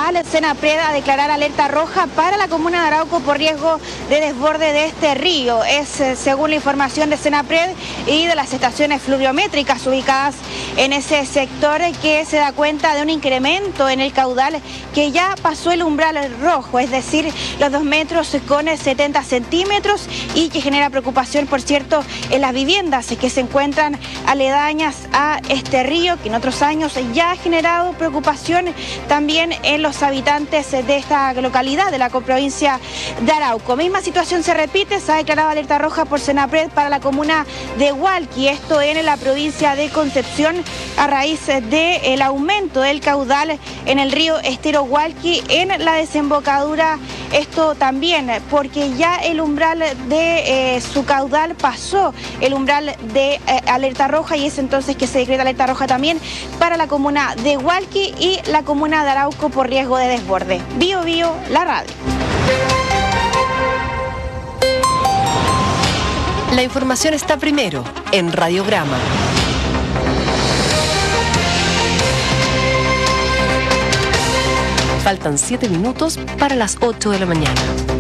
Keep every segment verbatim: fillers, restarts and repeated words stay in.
al Senapred a declarar alerta roja para la comuna de Arauco por riesgo de desborde de este río. Es eh, según la información de Senapred y de las estaciones fluviométricas ubicadas en ese sector, que se da cuenta de un incremento en el caudal que ya pasó el umbral rojo, es decir, los dos metros con setenta centímetros, y que genera preocupación, por cierto, en las viviendas que se encuentran aledañas a este río, que en otros años ya ha generado preocupación también en los habitantes de esta localidad de la provincia de Arauco. Misma situación se repite, se ha declarado alerta roja por Senapred para la comuna de Hualqui, esto en la provincia de Concepción, a raíz del aumento del caudal en el río Estero Hualqui en la desembocadura. Esto también porque ya el umbral de eh, su caudal pasó el umbral de eh, alerta roja, y es entonces que se decreta alerta roja también para la comuna de Hualqui y la comuna de Arauco por riesgo de desborde. Bio Bio, la radio. La información está primero en Radiograma. Faltan siete minutos para las ocho de la mañana.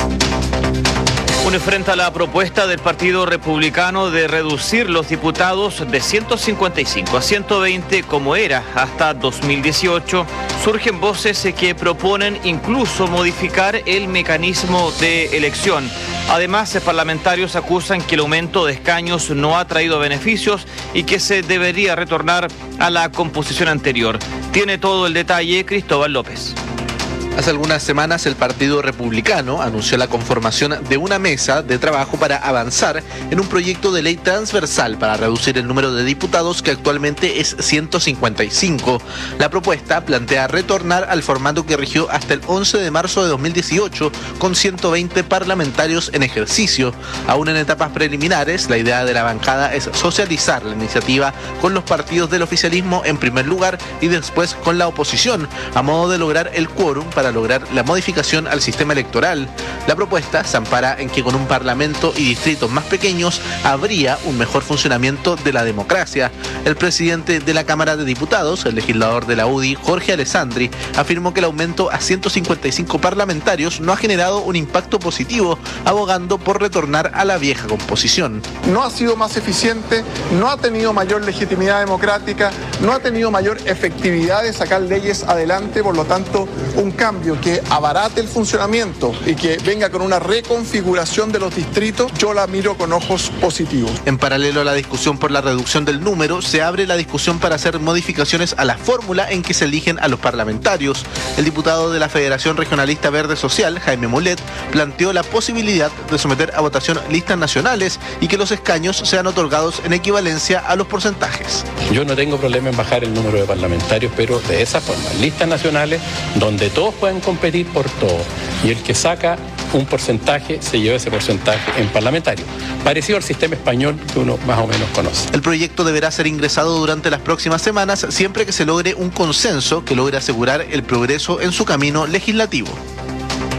Uno enfrenta la propuesta del Partido Republicano de reducir los diputados de ciento cincuenta y cinco a ciento veinte como era hasta dos mil dieciocho. Surgen voces que proponen incluso modificar el mecanismo de elección. Además, parlamentarios acusan que el aumento de escaños no ha traído beneficios y que se debería retornar a la composición anterior. Tiene todo el detalle Cristóbal López. Hace algunas semanas el Partido Republicano anunció la conformación de una mesa de trabajo para avanzar en un proyecto de ley transversal para reducir el número de diputados, que actualmente es ciento cincuenta y cinco. La propuesta plantea retornar al formato que rigió hasta el once de marzo de dos mil dieciocho, con ciento veinte parlamentarios en ejercicio. Aún en etapas preliminares, la idea de la bancada es socializar la iniciativa con los partidos del oficialismo en primer lugar y después con la oposición, a modo de lograr el quórum para Para lograr la modificación al sistema electoral. La propuesta se ampara en que con un parlamento y distritos más pequeños habría un mejor funcionamiento de la democracia. El presidente de la Cámara de Diputados, el legislador de la U D I, Jorge Alessandri, afirmó que el aumento a ciento cincuenta y cinco parlamentarios no ha generado un impacto positivo, abogando por retornar a la vieja composición. No ha sido más eficiente, no ha tenido mayor legitimidad democrática, no ha tenido mayor efectividad de sacar leyes adelante, por lo tanto, un cambio que abarate el funcionamiento y que venga con una reconfiguración de los distritos, yo la miro con ojos positivos. En paralelo a la discusión por la reducción del número, se abre la discusión para hacer modificaciones a la fórmula en que se eligen a los parlamentarios. El diputado de la Federación Regionalista Verde Social, Jaime Mulet, planteó la posibilidad de someter a votación listas nacionales y que los escaños sean otorgados en equivalencia a los porcentajes. Yo no tengo problema en bajar el número de parlamentarios, pero de esa forma, listas nacionales donde todos pueden competir por todo, y el que saca un porcentaje se lleva ese porcentaje en parlamentario, parecido al sistema español que uno más o menos conoce. El proyecto deberá ser ingresado durante las próximas semanas, siempre que se logre un consenso que logre asegurar el progreso en su camino legislativo.